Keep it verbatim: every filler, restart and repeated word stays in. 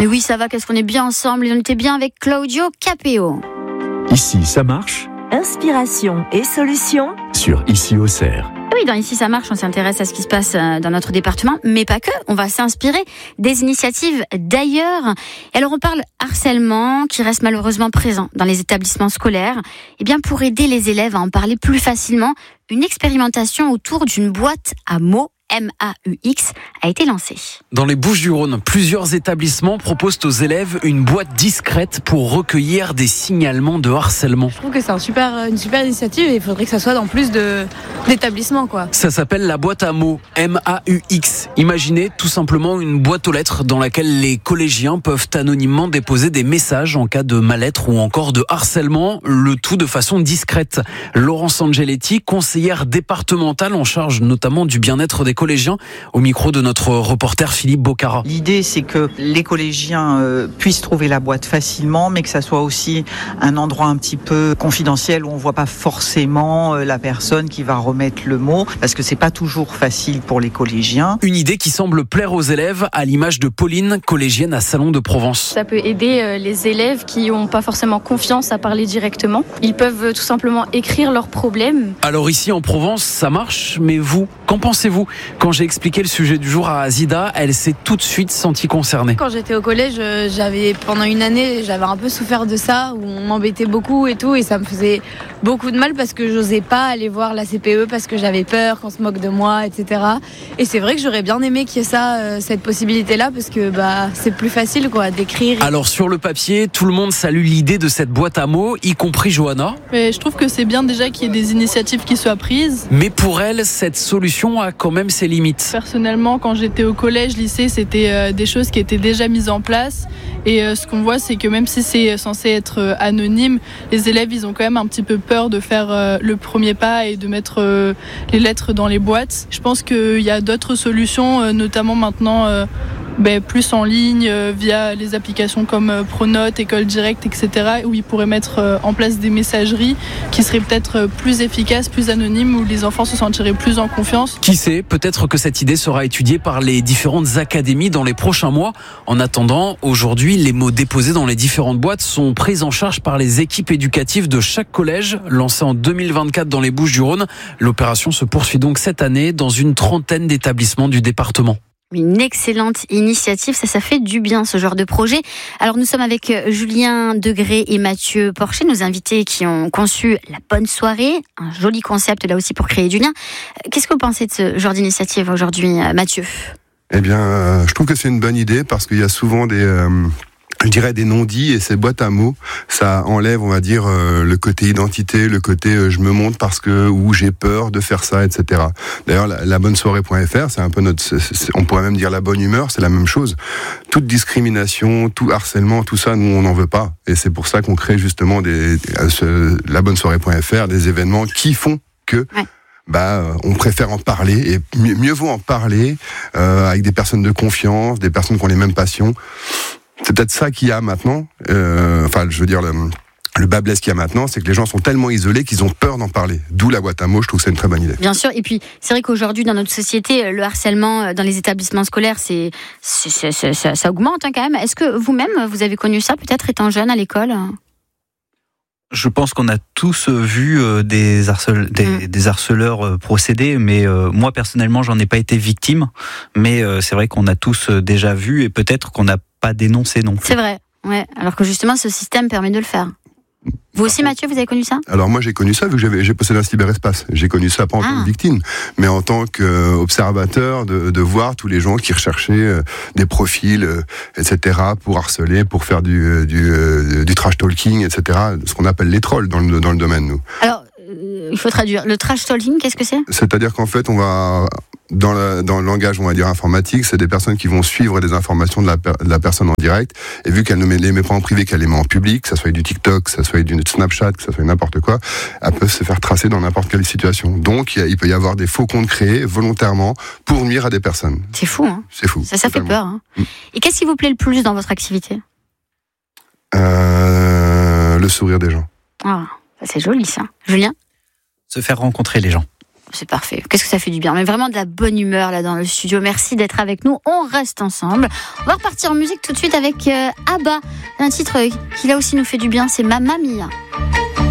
Mais oui, ça va, qu'est-ce qu'on est bien ensemble. Et on était bien avec Claudio Capéo. Ici, ça marche. Inspiration et solutions Sur Ici Auxerre. Oui, dans Ici ça marche, on s'intéresse à ce qui se passe dans notre département, mais pas que. On va s'inspirer des initiatives d'ailleurs. Et alors on parle harcèlement qui reste malheureusement présent dans les établissements scolaires. Et bien pour aider les élèves à en parler plus facilement, une expérimentation autour d'une boîte à mots M A U X a été lancée. Dans les Bouches-du-Rhône, plusieurs établissements proposent aux élèves une boîte discrète pour recueillir des signalements de harcèlement. Je trouve que c'est un super, une super initiative et il faudrait que ça soit dans plus de, d'établissements, quoi. Ça s'appelle la boîte à mots M A U X. Imaginez tout simplement une boîte aux lettres dans laquelle les collégiens peuvent anonymement déposer des messages en cas de mal-être ou encore de harcèlement, le tout de façon discrète. Laurence Angeletti, conseillère départementale en charge notamment du bien-être des collégiens, au micro de notre reporter Philippe Bocara. L'idée, c'est que les collégiens euh, puissent trouver la boîte facilement, mais que ça soit aussi un endroit un petit peu confidentiel où on voit pas forcément euh, la personne qui va remettre le mot, parce que c'est pas toujours facile pour les collégiens. Une idée qui semble plaire aux élèves, à l'image de Pauline, collégienne à Salon de Provence. Ça peut aider euh, les élèves qui n'ont pas forcément confiance à parler directement. Ils peuvent euh, tout simplement écrire leurs problèmes. Alors ici en Provence, ça marche, mais vous, qu'en pensez-vous ? Quand j'ai expliqué le sujet du jour à Azida, elle s'est tout de suite sentie concernée. Quand j'étais au collège, j'avais pendant une année, j'avais un peu souffert de ça, où on m'embêtait beaucoup et tout, et ça me faisait beaucoup de mal parce que j'osais pas aller voir la C P E parce que j'avais peur qu'on se moque de moi, et cetera. Et c'est vrai que j'aurais bien aimé qu'il y ait ça, euh, cette possibilité-là, parce que bah c'est plus facile quoi d'écrire. Alors sur le papier, tout le monde salue l'idée de cette boîte à mots, y compris Johanna. Mais je trouve que c'est bien déjà qu'il y ait des initiatives qui soient prises. Mais pour elle, cette solution a quand même ses limites. Personnellement, quand j'étais au collège, lycée, c'était euh, des choses qui étaient déjà mises en place. Et euh, ce qu'on voit, c'est que même si c'est censé être euh, anonyme, les élèves, ils ont quand même un petit peu peur de faire euh, le premier pas et de mettre euh, les lettres dans les boîtes. Je pense qu'il y a d'autres solutions, euh, notamment maintenant euh, ben, plus en ligne, euh, via les applications comme euh, Pronote, École Directe, et cetera, où ils pourraient mettre euh, en place des messageries qui seraient peut-être euh, plus efficaces, plus anonymes, où les enfants se sentiraient plus en confiance. Qui sait, peut-être que cette idée sera étudiée par les différentes académies dans les prochains mois. En attendant, aujourd'hui, les mots déposés dans les différentes boîtes sont pris en charge par les équipes éducatives de chaque collège. Lancée en deux mille vingt-quatre dans les Bouches-du-Rhône, l'opération se poursuit donc cette année dans une trentaine d'établissements du département. Une excellente initiative, ça, ça fait du bien ce genre de projet. Alors nous sommes avec Julien Degré et Mathieu Porcher, nos invités qui ont conçu la bonne soirée, un joli concept là aussi pour créer du lien. Qu'est-ce que vous pensez de ce genre d'initiative aujourd'hui, Mathieu ? Eh bien, euh, je trouve que c'est une bonne idée parce qu'il y a souvent des... Euh je dirais des non-dits, et ces boîtes à mots, ça enlève, on va dire, euh, le côté identité, le côté euh, je me montre parce que, ou j'ai peur de faire ça, et cetera. D'ailleurs, la, la bonne soirée point f r, c'est un peu notre, c'est, c'est, on pourrait même dire la bonne humeur, c'est la même chose. Toute discrimination, tout harcèlement, tout ça, nous, on n'en veut pas. Et c'est pour ça qu'on crée justement des, des, ce, la bonne soirée point f r, des événements qui font que... Ouais. Bah, on préfère en parler, et mieux, mieux vaut en parler euh, avec des personnes de confiance, des personnes qui ont les mêmes passions. C'est peut-être ça qu'il y a maintenant. Euh, enfin, je veux dire, le, le bas blesse qu'il y a maintenant, c'est que les gens sont tellement isolés qu'ils ont peur d'en parler. D'où la boîte à mots, je trouve que c'est une très bonne idée. Bien sûr, et puis c'est vrai qu'aujourd'hui, dans notre société, le harcèlement dans les établissements scolaires, c'est, c'est, c'est, c'est ça, ça augmente hein, quand même. Est-ce que vous-même, vous avez connu ça, peut-être étant jeune à l'école ? Je pense qu'on a tous vu euh, des, harcele, des, mmh. des harceleurs euh, procéder, mais euh, moi personnellement, j'en ai pas été victime. Mais euh, c'est vrai qu'on a tous euh, déjà vu, et peut-être qu'on n'a pas dénoncé non plus. C'est vrai, ouais. Alors que justement, ce système permet de le faire. Vous aussi, Mathieu, vous avez connu ça ? Alors moi, j'ai connu ça vu que j'avais, j'ai possédé un cyberespace. J'ai connu ça pas en ah. tant que victime, mais en tant qu'observateur de, de voir tous les gens qui recherchaient euh, des profils, euh, et cetera, pour harceler, pour faire du, euh, du, euh, du trash talking, et cetera. Ce qu'on appelle les trolls dans le, dans le domaine, nous. Alors, euh, il faut traduire. Le trash talking, qu'est-ce que c'est ? C'est-à-dire qu'en fait, on va... Dans le, dans le langage, on va dire, informatique, c'est des personnes qui vont suivre des informations de la, de la personne en direct, et vu qu'elle ne les met pas en privé, qu'elle les met en public, que ça soit du TikTok, que ça soit du Snapchat, que ça soit n'importe quoi, elles peuvent se faire tracer dans n'importe quelle situation. Donc, il, il peut y avoir des faux comptes créés volontairement pour nuire à des personnes. C'est fou, hein ? C'est fou. Ça, ça fait peur, hein. mmh. Et qu'est-ce qui vous plaît le plus dans votre activité ? euh, Le sourire des gens. Ah, c'est joli, ça. Julien ? Se faire rencontrer les gens. c'est parfait. Qu'est-ce que ça fait du bien. Mais vraiment de la bonne humeur là dans le studio. Merci d'être avec nous. On reste ensemble. On va repartir en musique tout de suite avec euh, Abba. Un titre qui là aussi nous fait du bien, c'est Mamma Mia.